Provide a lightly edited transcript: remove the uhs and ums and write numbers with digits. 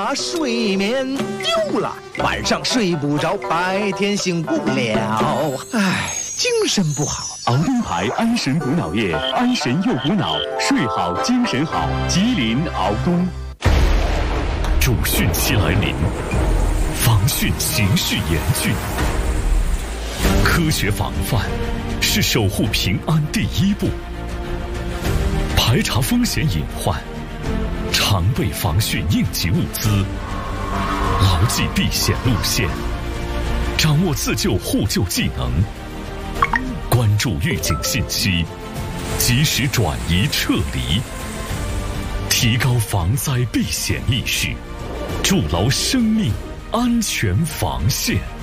把睡眠丢了，晚上睡不着，白天醒不了，唉，精神不好。 熬东牌安神补脑液，安神又补脑，睡好精神好。吉林熬东。主汛期来临，防汛形势严峻，科学防范是守护平安第一步。排查风险隐患，常备防汛应急物资，牢记避险路线，掌握自救互救技能，关注预警信息，及时转移撤离，提高防灾避险意识，筑牢生命安全防线。